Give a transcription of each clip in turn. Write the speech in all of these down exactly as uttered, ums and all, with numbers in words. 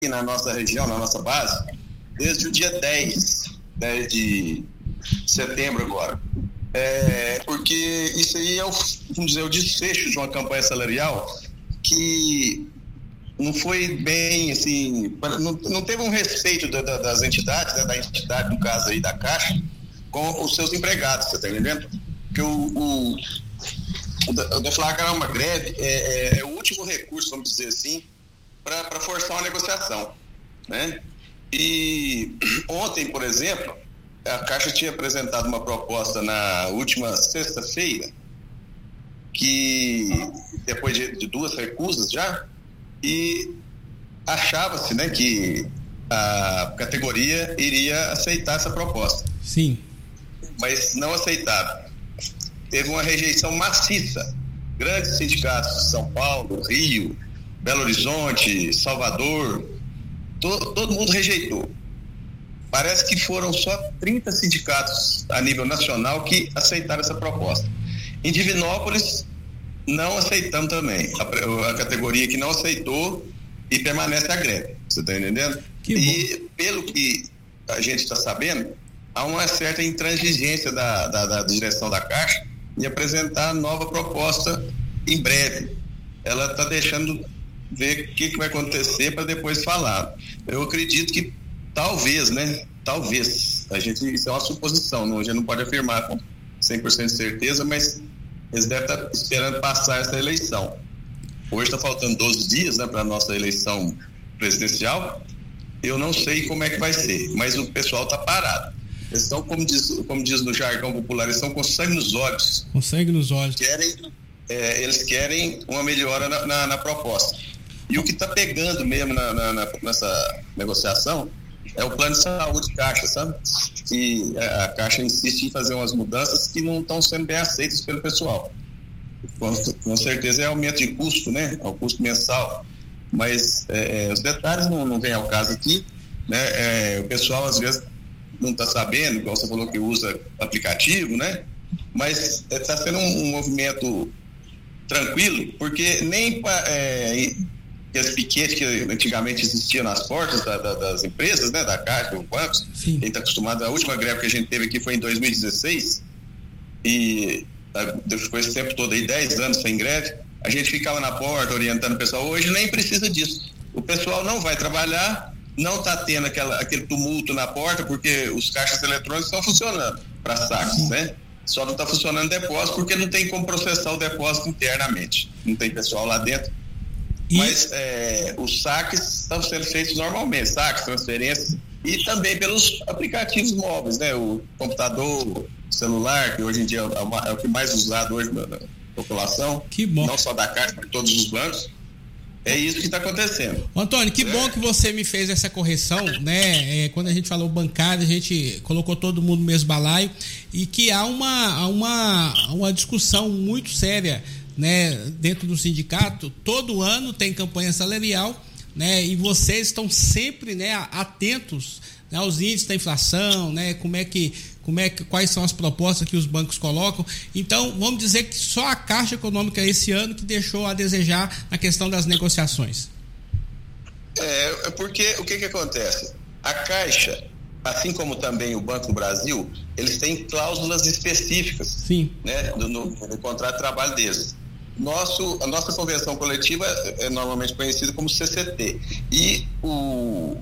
na nossa região, na nossa base, desde o dia dez de setembro agora. É, porque isso aí é o, vamos dizer, o desfecho de uma campanha salarial que não foi bem, assim, não, não teve um respeito da, da, das entidades, né, da entidade, no caso aí da Caixa, com os seus empregados, você está entendendo? Porque o, o, o, o deflagrar uma greve é, é, é o último recurso, vamos dizer assim, para forçar uma negociação, né? E ontem, por exemplo, a Caixa tinha apresentado uma proposta na última sexta-feira, que depois de, de duas recusas já, e achava-se, né, que a categoria iria aceitar essa proposta. Sim. Mas não aceitaram. Teve uma rejeição maciça. Grandes sindicatos de São Paulo, Rio, Belo Horizonte, Salvador, to, todo mundo rejeitou. Parece que foram só trinta sindicatos a nível nacional que aceitaram essa proposta. Em Divinópolis, não aceitamos também. A, a categoria que não aceitou e permanece a greve. Você está entendendo? Que e bom. Pelo que a gente está sabendo, há uma certa intransigência da, da, da direção da Caixa em apresentar nova proposta em breve. Ela está deixando ver o que, que vai acontecer para depois falar. Eu acredito que talvez, né? Talvez. A gente, isso é uma suposição, não, a gente não pode afirmar com cem por cento de certeza, mas eles devem estar esperando passar essa eleição. Hoje está faltando doze dias, né, para a nossa eleição presidencial. Eu não sei como é que vai ser, mas o pessoal está parado. Eles estão, como diz, como diz no jargão popular, eles estão com sangue nos olhos. Com sangue nos olhos. Querem, é, eles querem uma melhora na, na, na proposta. E o que está pegando mesmo na, na, na, nessa negociação é o plano de saúde Caixa, sabe? Que a Caixa insiste em fazer umas mudanças que não estão sendo bem aceitas pelo pessoal. Com, com certeza é aumento de custo, né? É o custo mensal. Mas é, os detalhes não, não vêm ao caso aqui, né? É, o pessoal às vezes não está sabendo, igual você falou que usa aplicativo, né? Mas está sendo um, um movimento tranquilo, porque nem é, esse piquete que antigamente existia nas portas da, da, das empresas, né? Da Caixa, dos bancos, Sim. Quem está acostumado, a última greve que a gente teve aqui foi em dois mil e dezesseis, e depois desse tempo todo aí, dez anos sem greve, a gente ficava na porta orientando o pessoal. Hoje nem precisa disso. O pessoal não vai trabalhar, não está tendo aquela, aquele tumulto na porta, porque os caixas eletrônicos estão funcionando para saques, né? Só não está funcionando depósito porque não tem como processar o depósito internamente. Não tem pessoal lá dentro. E... Mas é, os saques estão sendo feitos normalmente, saques, transferências, e também pelos aplicativos móveis, né? O computador, celular, que hoje em dia é, uma, é o que mais usado hoje na, na população. Que bom. Não só da Caixa, mas de todos os bancos. É isso que está acontecendo. Antônio, que é. bom que você me fez essa correção, né? É, quando a gente falou bancária, a gente colocou todo mundo no mesmo balaio, e que há uma, uma, uma discussão muito séria, né, dentro do sindicato. Todo ano tem campanha salarial, né? E vocês estão sempre, né, atentos, né, aos índices da inflação, né? Como é que Como é que, quais são as propostas que os bancos colocam. Então, vamos dizer que só a Caixa Econômica esse ano que deixou a desejar na questão das negociações. É, porque o que que acontece? A Caixa, assim como também o Banco do Brasil, eles têm cláusulas específicas. Sim. Né, no, no, no contrato de trabalho deles. Nosso, a nossa convenção coletiva é normalmente conhecida como C C T. E o,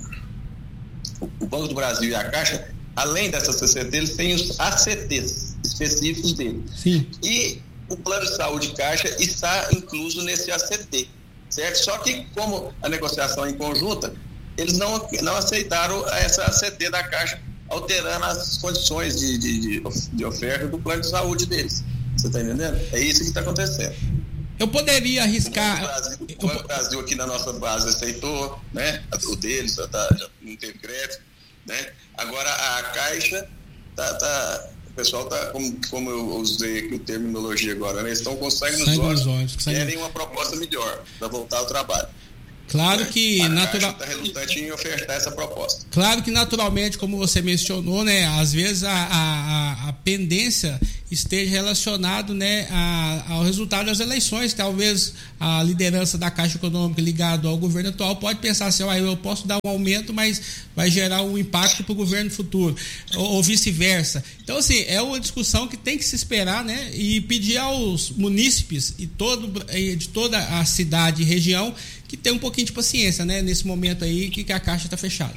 o Banco do Brasil e a Caixa, além dessa C C T, eles têm os A C Ts específicos dele. Sim. E o plano de saúde Caixa está incluso nesse A C T, certo? Só que, como a negociação é em conjunta, eles não, não aceitaram essa A C T da Caixa, alterando as condições de, de, de oferta do plano de saúde deles. Você está entendendo? É isso que está acontecendo. Eu poderia arriscar... O Brasil, o Banco Brasil aqui na nossa base aceitou, né? O deles já, tá, já não teve greve, né? Agora a Caixa tá, tá, o pessoal tá, como, como eu usei aqui o terminologia agora, né? Eles estão com sangue nos olhos, olhos querem uma proposta melhor para voltar ao trabalho. Claro, né? Que a natural... Caixa está relutante em ofertar essa proposta. Claro que naturalmente, como você mencionou, né? Às vezes a, a, a pendência esteja relacionado, né, a, ao resultado das eleições. Talvez a liderança da Caixa Econômica ligado ao governo atual pode pensar assim, ah, eu posso dar um aumento, mas vai gerar um impacto para o governo futuro, ou, ou vice-versa. Então, assim, é uma discussão que tem que se esperar, né, e pedir aos munícipes e todo, de toda a cidade e região que tem um pouquinho de paciência, né, nesse momento aí que, que a Caixa está fechada.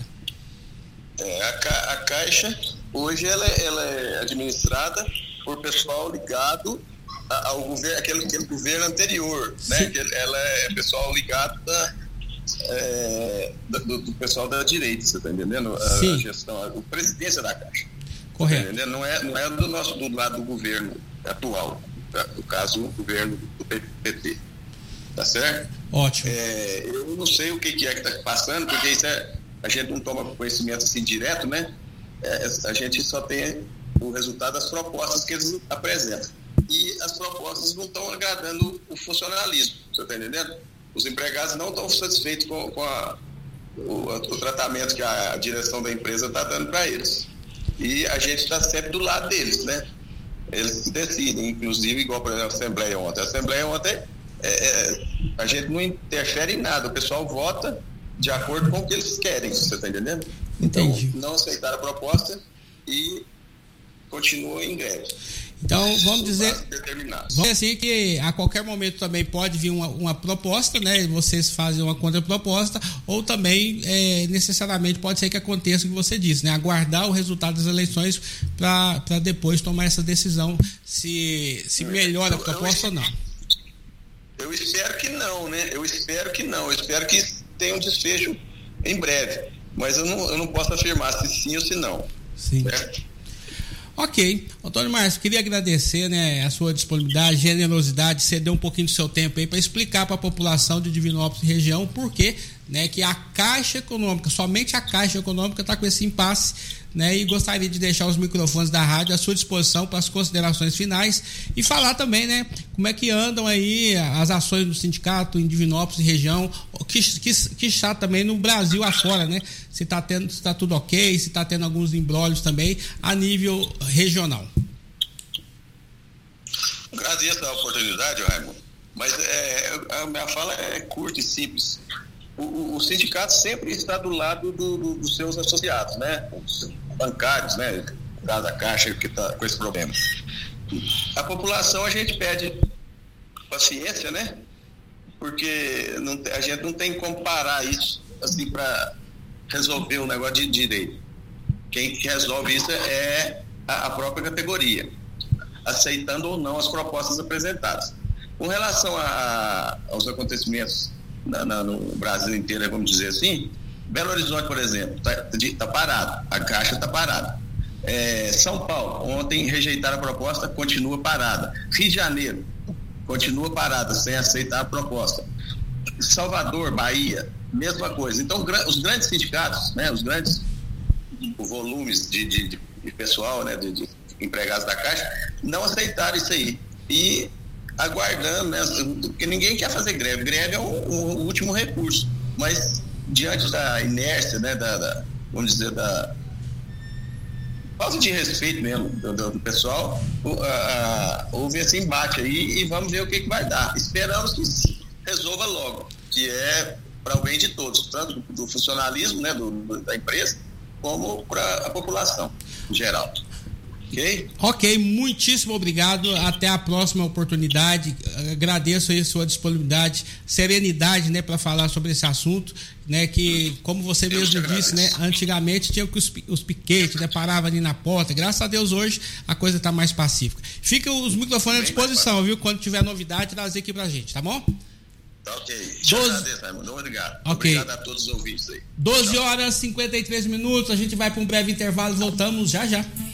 É, a, Ca, a Caixa, hoje, ela, ela é administrada por pessoal ligado ao governo, aquele, aquele governo anterior, né? Ela é pessoal ligado da, é, do, do pessoal da direita, você está entendendo? A, a gestão, a, a presidência da Caixa. Correto. Tá, não é, não é do nosso do lado do governo atual, tá? No caso, o governo do P T. Tá certo? Ótimo. É, eu não sei o que, que é que está passando, porque isso é, a gente não toma conhecimento assim direto, né? É, a gente só tem o resultado das propostas que eles apresentam. E as propostas não estão agradando o funcionalismo, você está entendendo? Os empregados não estão satisfeitos com, com a, o, o tratamento que a direção da empresa está dando para eles. E a gente está sempre do lado deles, né? Eles decidem, inclusive, igual, por exemplo, a Assembleia ontem. A Assembleia ontem, é, é, a gente não interfere em nada, o pessoal vota de acordo com o que eles querem, você está entendendo? Entendi. Então, não aceitaram a proposta e continua em greve. Então, vamos dizer, vamos dizer assim que a qualquer momento também pode vir uma, uma proposta, né? Vocês fazem uma contraproposta, ou também é, necessariamente pode ser que aconteça o que você disse, né? Aguardar o resultado das eleições para depois tomar essa decisão se, se melhora a proposta ou não. Eu espero que não, né? Eu espero que não. Eu espero que tenha um desfecho em breve. Mas eu não, eu não posso afirmar se sim ou se não. Sim. Certo? Ok. Antônio Márcio, queria agradecer, né, a sua disponibilidade, generosidade, ceder um pouquinho do seu tempo aí para explicar para a população de Divinópolis e região por que, né, que a Caixa Econômica, somente a Caixa Econômica está com esse impasse, né, e gostaria de deixar os microfones da rádio à sua disposição para as considerações finais e falar também, né, como é que andam aí as ações do sindicato em Divinópolis e região, que, que, que está também no Brasil afora, né, se está tendo, se está tudo ok, se está tendo alguns embrólios também a nível regional. Agradeço a oportunidade, Raimundo, mas é, a minha fala é curta e simples. O, o, o sindicato sempre está do lado do, do, dos seus associados, né? Os bancários, né? No caso da Caixa, que está com esse problema. A população, a gente pede paciência, né? Porque não, a gente não tem como parar isso assim para resolver o negócio de direito. Quem resolve isso é a, a própria categoria, aceitando ou não as propostas apresentadas. Com relação a, aos acontecimentos Na, na, no Brasil inteiro, vamos dizer assim, Belo Horizonte, por exemplo, está tá parado, a Caixa está parada. É, São Paulo, ontem rejeitaram a proposta, continua parada. Rio de Janeiro, continua parada, sem aceitar a proposta. Salvador, Bahia, mesma coisa. Então, os grandes sindicatos, né, os grandes volumes de, de, de pessoal, né, de, de empregados da Caixa, não aceitaram isso aí. E aguardando, né? Porque ninguém quer fazer greve. Greve é o, o último recurso. Mas diante da inércia, né? Da, da, vamos dizer, da falta de respeito mesmo do, do, do pessoal, a, a, houve esse embate aí e vamos ver o que, que vai dar. Esperamos que se resolva logo, que é para o bem de todos, tanto do, do funcionalismo, né? Do, do, da empresa, como para a população em geral. Ok? Ok, muitíssimo obrigado. Até a próxima oportunidade. Agradeço aí a sua disponibilidade, serenidade, né, para falar sobre esse assunto, né, que, como você Eu mesmo disse, né, antigamente tinha que os, os piquetes, né, parava ali na porta. Graças a Deus hoje a coisa está mais pacífica. Fica os microfones à disposição, viu? Quando tiver novidade, trazer aqui pra gente, tá bom? Tá ok. doze... agradeço, Raimundo. Obrigado. Okay. Obrigado a todos os ouvintes aí. doze horas e cinquenta e três minutos. A gente vai para um breve intervalo. Voltamos já já.